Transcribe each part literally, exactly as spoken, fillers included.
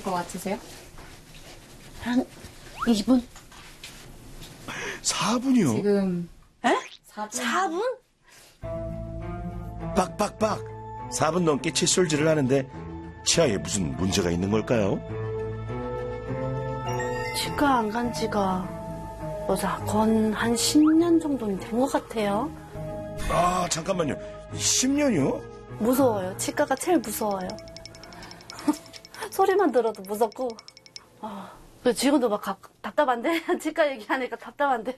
것 같으세요? 한 이 분? 사 분이요? 지금 에? 사 분? 사 분? 빡빡빡! 사 분 넘게 칫솔질을 하는데 치아에 무슨 문제가 있는 걸까요? 치과 안 간 지가 맞아 건 한 십 년 정도는 된 것 같아요. 아, 잠깐만요. 십 년이요? 무서워요. 치과가 제일 무서워요. 소리만 들어도 무섭고. 아, 지금도 막 가, 답답한데? 치과 얘기하니까 답답한데요?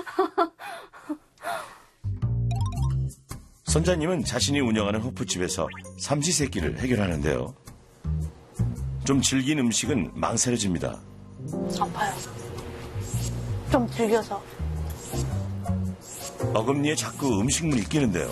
선자님은 자신이 운영하는 호프집에서 삼시세끼를 해결하는데요. 좀 질긴 음식은 망설여집니다. 아파요. 좀 즐겨서. 어금니에 자꾸 음식물이 끼는데요.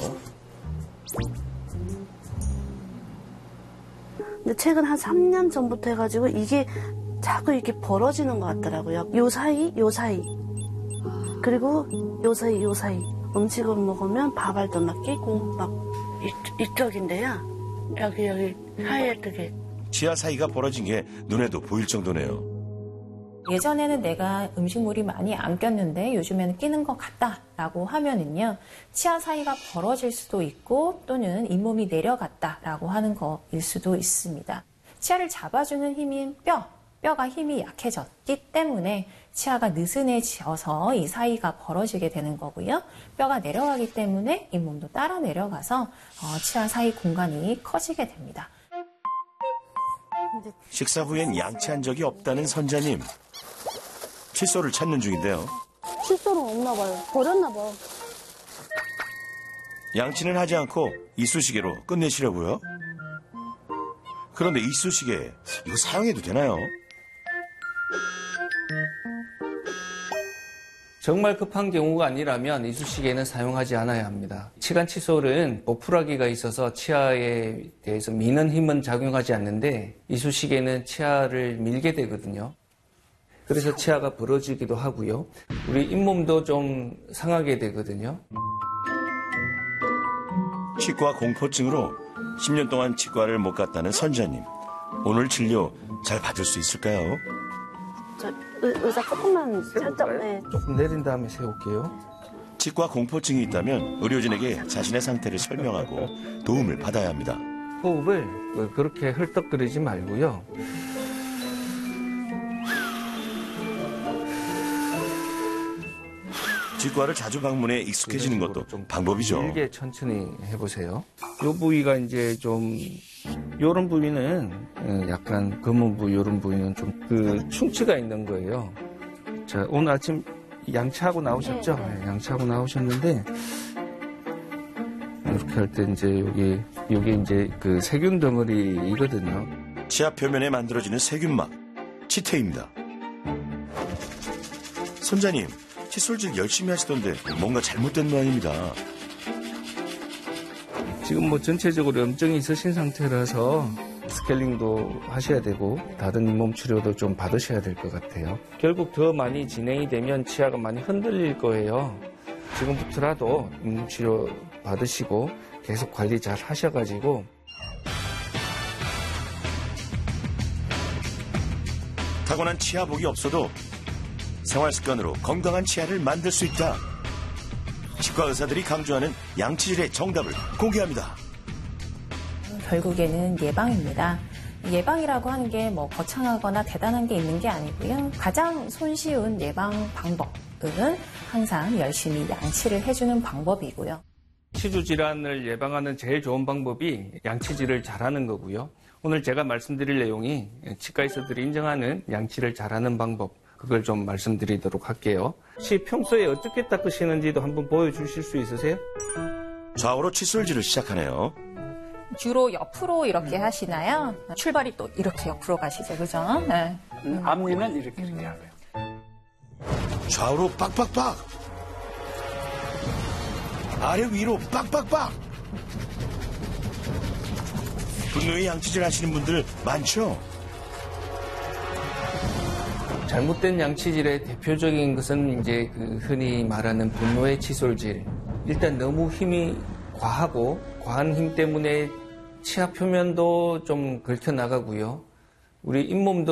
근데 최근 한 삼 년 전부터 해가지고 이게 자꾸 이렇게 벌어지는 것 같더라고요. 요 사이, 요 사이. 그리고 요 사이, 요 사이. 음식을 먹으면 밥알도 막 끼고 막 이, 이쪽인데요. 여기, 여기 사이에 되게. 치아 사이가 벌어진 게 눈에도 보일 정도네요. 예전에는 내가 음식물이 많이 안 꼈는데 요즘에는 끼는 것 같다라고 하면은요, 치아 사이가 벌어질 수도 있고 또는 잇몸이 내려갔다라고 하는 거일 수도 있습니다. 치아를 잡아주는 힘인 뼈, 뼈가 힘이 약해졌기 때문에 치아가 느슨해져서 이 사이가 벌어지게 되는 거고요. 뼈가 내려가기 때문에 잇몸도 따라 내려가서 어, 치아 사이 공간이 커지게 됩니다. 식사 후엔 양치한 적이 없다는 선자님. 칫솔을 찾는 중인데요. 칫솔은 없나 봐요. 버렸나 봐요. 양치는 하지 않고 이쑤시개로 끝내시려고요. 그런데 이쑤시개 이거 사용해도 되나요? 정말 급한 경우가 아니라면 이쑤시개는 사용하지 않아야 합니다. 치간 칫솔은 보풀하기가 있어서 치아에 대해서 미는 힘은 작용하지 않는데 이쑤시개는 치아를 밀게 되거든요. 그래서 치아가 벌어지기도 하고요. 우리 잇몸도 좀 상하게 되거든요. 치과 공포증으로 십 년 동안 치과를 못 갔다는 선자님. 오늘 진료 잘 받을 수 있을까요? 저 의, 의자 조금만 살짝. 네. 조금 내린 다음에 세울게요. 치과 공포증이 있다면 의료진에게 자신의 상태를 설명하고 도움을 받아야 합니다. 호흡을 그렇게 헐떡거리지 말고요. 치과를 자주 방문해 익숙해지는 것도 좀 방법이죠. 길게 천천히 해보세요. 이 부위가 이제 좀 이런 부위는 약간 검은 부위, 이런 부위는 좀 그 충치가 있는 거예요. 자, 오늘 아침 양치하고 나오셨죠? 네, 양치하고 나오셨는데 이렇게 할 때 이제 여기 여기 이제 그 세균 덩어리이거든요. 치아 표면에 만들어지는 세균막, 치태입니다. 선자님, 칫솔질 열심히 하시던데 뭔가 잘못된 모양입니다. 지금 뭐 전체적으로 염증이 있으신 상태라서 스케일링도 하셔야 되고 다른 잇몸 치료도 좀 받으셔야 될 것 같아요. 결국 더 많이 진행이 되면 치아가 많이 흔들릴 거예요. 지금부터라도 잇몸 치료 받으시고 계속 관리 잘 하셔가지고 타고난 치아복이 없어도 생활 습관으로 건강한 치아를 만들 수 있다. 치과 의사들이 강조하는 양치질의 정답을 공개합니다. 결국에는 예방입니다. 예방이라고 하는 게 뭐 거창하거나 대단한 게 있는 게 아니고요. 가장 손쉬운 예방 방법은 항상 열심히 양치를 해주는 방법이고요. 치주 질환을 예방하는 제일 좋은 방법이 양치질을 잘하는 거고요. 오늘 제가 말씀드릴 내용이 치과 의사들이 인정하는 양치를 잘하는 방법, 그걸 좀 말씀드리도록 할게요. 혹시 평소에 어떻게 닦으시는지도 한번 보여주실 수 있으세요? 좌우로 칫솔질을 시작하네요. 주로 옆으로 이렇게 하시나요? 출발이 또 이렇게 옆으로 가시죠, 그죠? 네. 음, 앞니는 이렇게 이렇게 하고요. 좌우로 빡빡빡. 아래 위로 빡빡빡. 분노의 양치질 하시는 분들 많죠? 잘못된 양치질의 대표적인 것은 이제 그 흔히 말하는 분노의 칫솔질. 일단 너무 힘이 과하고 과한 힘 때문에 치아 표면도 좀 긁혀 나가고요. 우리 잇몸도